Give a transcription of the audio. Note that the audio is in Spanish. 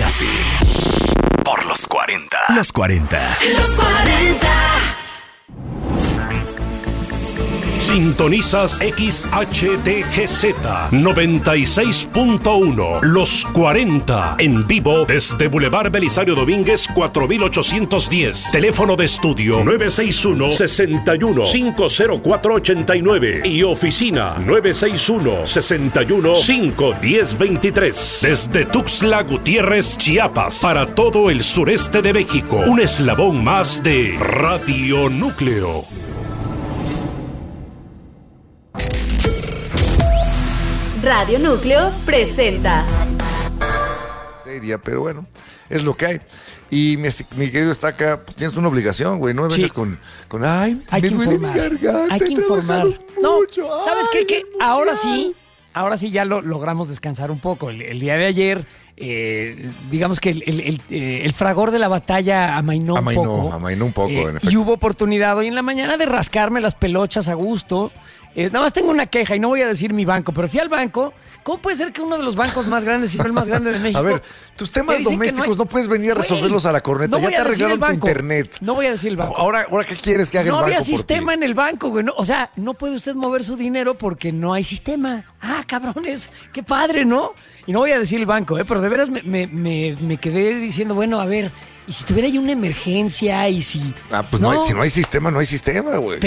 así. Por los 40. Los 40. Los 40. Sintonizas XHTGZ 96.1 Los 40 en vivo desde Boulevard Belisario Domínguez 4810. Teléfono de estudio 961-61-50489 y oficina 961-61-51023. Desde Tuxtla Gutiérrez, Chiapas, para todo el sureste de México. Un eslabón más de Radio Núcleo. Radio Núcleo presenta. Seria, pero bueno, es lo que hay. Y mi querido Estaca, pues tienes una obligación, güey, no me vengas con ay, hay me que duele informar. mi garganta. Hay que informar. No, mucho. ¿sabes Ay, qué? Ahora sí ya lo logramos descansar un poco. El día de ayer, digamos que el fragor de la batalla amainó un poco, en efecto. y hubo oportunidad hoy en la mañana de rascarme las pelochas a gusto. Nada más tengo una queja y no voy a decir mi banco, pero fui al banco. ¿Cómo puede ser que uno de los bancos más grandes, si no el más grande de México? A ver, tus temas domésticos no puedes venir a resolverlos a la corneta. Ya te arreglaron tu internet. No voy a decir el banco. Ahora ¿qué quieres que haga el banco? No había por sistema ti? en el banco, güey. No, o sea, no puede usted mover su dinero porque no hay sistema. Ah, cabrones, qué padre, ¿no? Y no voy a decir el banco, pero de veras me quedé diciendo, bueno, a ver, ¿y si tuviera ahí una emergencia? Y si... Ah, pues no, si no hay sistema, no hay sistema, güey.